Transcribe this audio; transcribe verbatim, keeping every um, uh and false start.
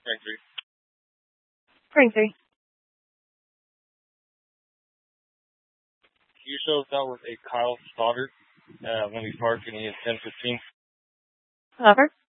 Frank three. Frank three. Can you show us out with a Kyle Stoddard uh, when he's parked and he is ten fifteen? Over.